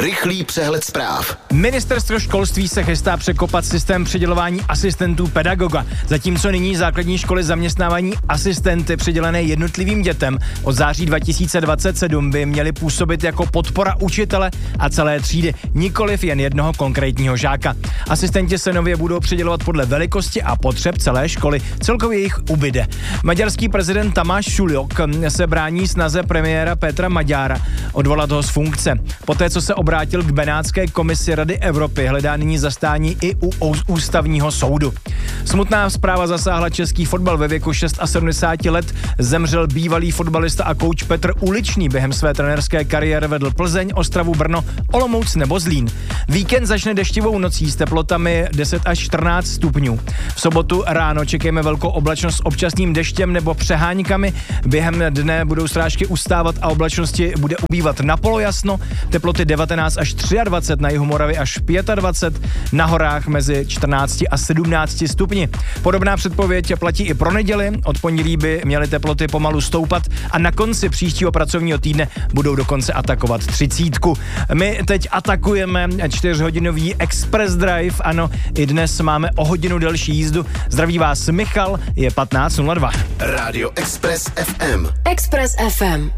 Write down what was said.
Rychlý přehled zpráv. Ministerstvo školství se chystá překopat systém přidělování asistentů pedagoga. Zatímco nyní základní školy zaměstnávání asistenty přidělené jednotlivým dětem od září 2027 by měly působit jako podpora učitele a celé třídy, nikoliv jen jednoho konkrétního žáka. Asistenti se nově budou přidělovat podle velikosti a potřeb celé školy. Celkově jich ubyde. Maďarský prezident Tamáš Šuliok se brání snaze premiéra Petra Maďára odvolat ho z funkce. Poté, co se obrátil k Benátské komisi Rady Evropy, hledá nyní zastání i u ústavního soudu. Smutná zpráva zasáhla český fotbal. Ve věku 76 let zemřel bývalý fotbalista a kouč Petr Uličný. Během své trenérské kariéry vedl Plzeň, Ostravu, Brno, Olomouc nebo Zlín. Víkend začne deštivou nocí s teplotami 10 až 14 stupňů. V sobotu ráno čekejme velkou oblačnost s občasným deštěm nebo přeháňkami. Během dne budou srážky ustávat a oblačnosti bude ubývat na polojasno. Teploty 19 až 23, na jihu Moravy až 25, na horách mezi 14 a 17 stupni. Podobná předpověď platí i pro neděli. Od pondělí by měly teploty pomalu stoupat a na konci příštího pracovního týdne budou dokonce atakovat 30. My teď atakujeme 4hodinový Express Drive. Ano, i dnes máme o hodinu delší jízdu. Zdraví vás Michal, je 15:02. Rádio Express FM. Express FM.